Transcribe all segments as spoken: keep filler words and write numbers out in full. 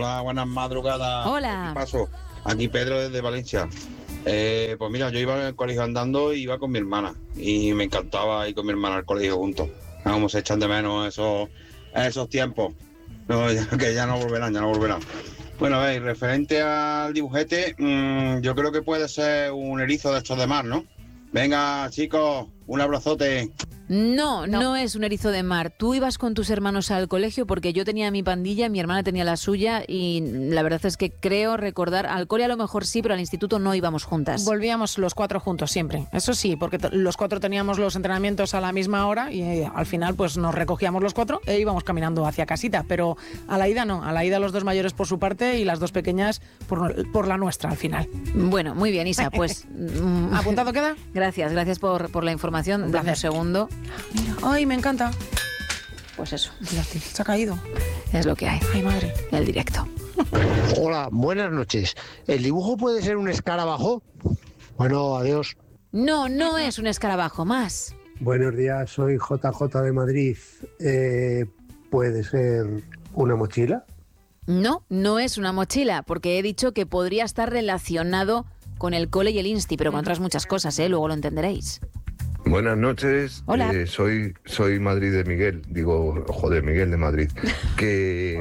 Hola, buenas madrugadas. Hola. ¿Qué pasó? Aquí Pedro desde Valencia. Eh, pues mira, yo iba al colegio andando y iba con mi hermana. Y me encantaba ir con mi hermana al colegio juntos. Vamos, se echan de menos esos, esos tiempos. No, ya- que ya no volverán, ya no volverán. Bueno, a ver, referente al dibujete, mmm, yo creo que puede ser un erizo de estos de mar, ¿no? Venga, chicos, un abrazote. No, no, No. es un erizo de mar. Tú ibas con tus hermanos al colegio porque yo tenía mi pandilla, mi hermana tenía la suya y la verdad es que creo recordar, al cole a lo mejor sí, pero al instituto no íbamos juntas. Volvíamos los cuatro juntos siempre, eso sí, porque t- los cuatro teníamos los entrenamientos a la misma hora y eh, al final pues nos recogíamos los cuatro e íbamos caminando hacia casita, pero a la ida no, a la ida los dos mayores por su parte y las dos pequeñas por, por la nuestra al final. Bueno, muy bien, Isa, pues... mm, ¿Apuntado queda? Gracias, gracias por, por la información. Un Dame un placer. segundo. Mira, ay, me encanta. Pues eso, Se ha caído. es lo que hay. Ay, madre. El directo. Hola, buenas noches. ¿El dibujo puede ser un escarabajo? Bueno, adiós. No, no es un escarabajo más. Buenos días, soy J J de Madrid. Eh, ¿Puede ser una mochila? No, no es una mochila, porque he dicho que podría estar relacionado con el cole y el insti, pero con otras muchas cosas, ¿eh? Luego lo entenderéis. Buenas noches, Hola. eh, soy soy Madrid de Miguel, digo, joder, Miguel de Madrid, que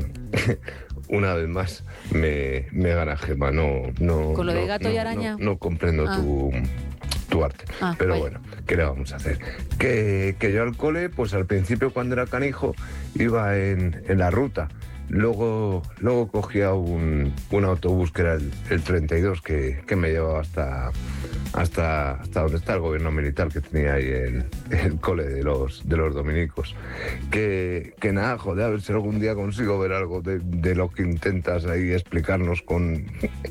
mm, una vez más me, me gana Gemma, no, no, ¿Con lo de no, gato y no, araña? No, no comprendo Ah. tu, tu arte, Ah, pero vaya. bueno, ¿qué le vamos a hacer? Que, que yo al cole, pues al principio cuando era canijo, iba en, en la ruta. Luego, luego cogía un, un autobús que era el, el treinta y dos que, que me llevaba hasta, hasta, hasta donde está el gobierno militar que tenía ahí el, el cole de los, de los dominicos. Que, que nada, joder, a ver si algún día consigo ver algo de, de lo que intentas ahí explicarnos con,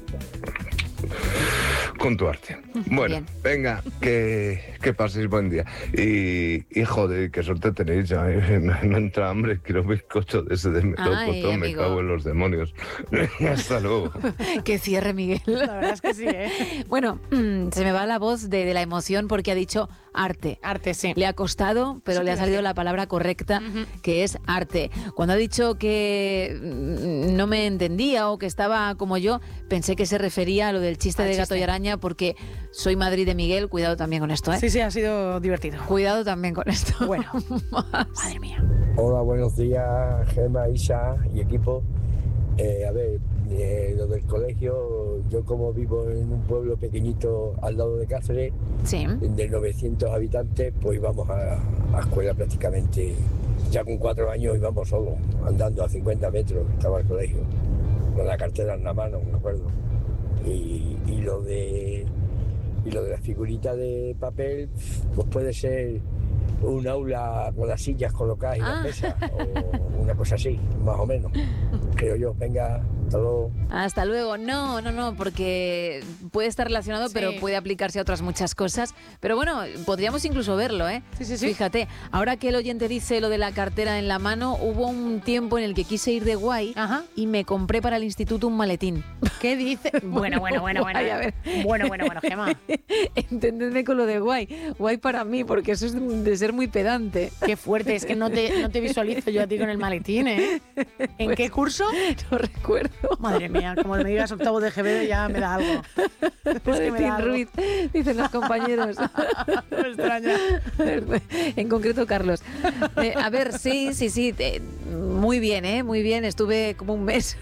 con tu arte. Bueno, Bien. venga, que, que paséis buen día. Y, y joder, qué suerte tenéis. A mí me, me entra hambre, quiero un bizcocho de ese de melocotón, me amigo. cago en los demonios. Hasta luego. Que cierre, Miguel. La verdad es que sí, ¿eh? Bueno, mm, se me va la voz de, de la emoción porque ha dicho arte. Arte, sí. Le ha costado, pero Sí, le ha te salido decía. la palabra correcta, Ujú. que es arte. Cuando ha dicho que mm, no me entendía o que estaba como yo, pensé que se refería a lo del chiste Al de gato chiste. y araña, porque soy Madrid de Miguel. Cuidado también con esto, ¿eh? Sí, sí, ha sido divertido. Cuidado también con esto. Bueno. Más. Madre mía. Hola, buenos días, Gemma, Isa y equipo. Eh, a ver, eh, lo del colegio, yo como vivo en un pueblo pequeñito al lado de Cáceres, Sí. de novecientos habitantes, pues íbamos a a escuela prácticamente, ya con cuatro años íbamos solos, andando a cincuenta metros, estaba el colegio, con la cartera en la mano, me acuerdo. Y, y lo de y lo de la figurita de papel, pues puede ser un aula con las sillas colocadas y Ah. las mesas, o una cosa así, más o menos, creo yo. Venga, hasta luego. Hasta luego. No, no, no, porque puede estar relacionado, Sí. pero puede aplicarse a otras muchas cosas. Pero bueno, podríamos incluso verlo, ¿eh? Sí, sí, sí. Fíjate, ahora que el oyente dice lo de la cartera en la mano, hubo un tiempo en el que quise ir de guay Ajá. y me compré para el instituto un maletín. ¿Qué dice? Bueno, bueno, bueno, bueno. Guay, a ver. Bueno, bueno, bueno, Gemma. Entendedme con lo de guay. Guay para mí, porque eso es de ser muy pedante. Qué fuerte, es que no te, no te visualizo yo a ti con el maletín, ¿eh? ¿En Pues- qué curso? No recuerdo. Madre mía, como me digas octavo de G B ya me da algo. Es que me Maletín da algo. Ruiz, dicen los compañeros. Me extraña. En concreto, Carlos. Eh, a ver, sí, sí, sí. eh, muy bien, ¿eh? Muy bien. Estuve como un mes.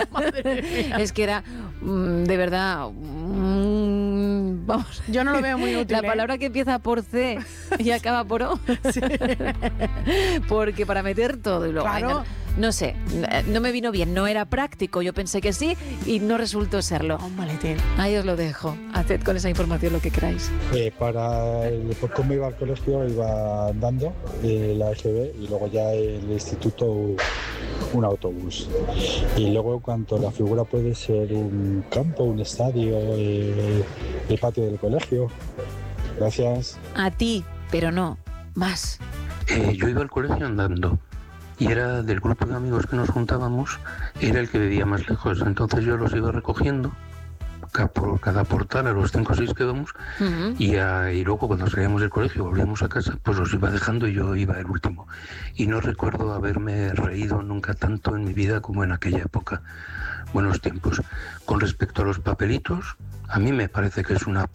Es que era, mm, de verdad, mm, vamos. Yo no lo veo muy útil, La ¿eh? palabra que empieza por C y acaba por O. Porque para meter todo y luego... Claro. venga, no sé, no me vino bien. No era práctico. Yo pensé que sí y no resultó serlo. Un maletín. Ahí os lo dejo. Haced con esa información lo que queráis. Eh, para el, pues como iba al colegio, iba andando eh, la E G B y luego ya el instituto un autobús. Y luego en cuanto a la figura puede ser un campo, un estadio, eh, el patio del colegio. Gracias. A ti, pero no. Más. Eh, yo iba al colegio andando y era del grupo de amigos que nos juntábamos, era el que vivía más lejos, entonces yo los iba recogiendo por cada portal a los cinco o seis que íbamos, uh-huh. y, a, y luego cuando salíamos del colegio volvíamos a casa, pues los iba dejando y yo iba el último. Y no recuerdo haberme reído nunca tanto en mi vida como en aquella época. Buenos tiempos. Con respecto a los papelitos, a mí me parece que es una